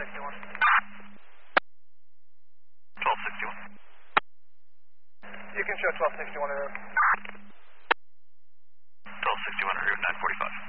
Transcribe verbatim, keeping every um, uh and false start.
sixty-one. twelve sixty-one. You can show twelve sixty-one en route. twelve sixty-one en route, nine forty-five.